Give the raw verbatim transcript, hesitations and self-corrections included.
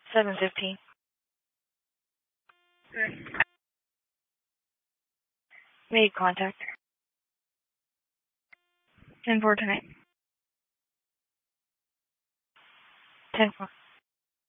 seven fifteen. Made contact. ten four tonight. ten four.